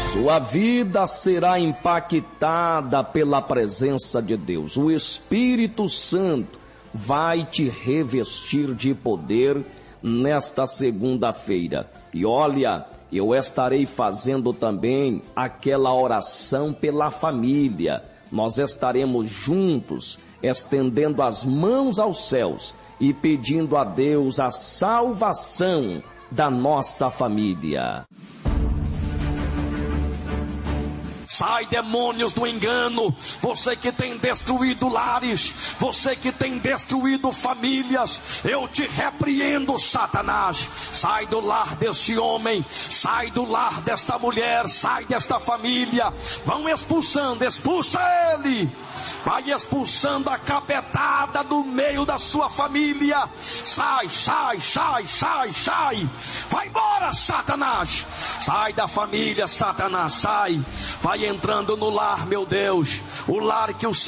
Sua vida será impactada pela presença de Deus. O Espírito Santo vai te revestir de poder nesta segunda-feira. E olha, eu estarei fazendo também aquela oração pela família. Nós estaremos juntos, estendendo as mãos aos céus e pedindo a Deus a salvação da nossa família. Sai, demônios do engano, você que tem destruído lares, você que tem destruído famílias, eu te repreendo, Satanás. Sai do lar deste homem, sai do lar desta mulher, sai desta família. Vão expulsando, expulsa ele. Vai expulsando a capetada do meio da sua família. Sai, sai, sai, sai, sai. Vai embora, Satanás. Sai da família, Satanás, sai. Vai entrando no lar, meu Deus. O lar que o